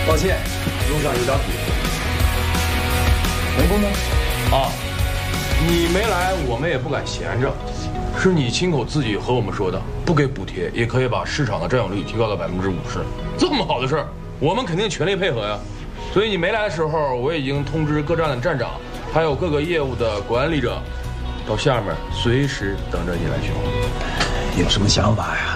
抱歉，路上有点堵。能不能？ 啊，你没来，我们也不敢闲着。是你亲口自己和我们说的，不给补贴也可以把市场的占有率提高到50%，这么好的事儿，我们肯定全力配合呀。所以你没来的时候，我已经通知各站的站长，还有各个业务的管理者，到下面随时等着你来巡逻。 你有什么想法呀？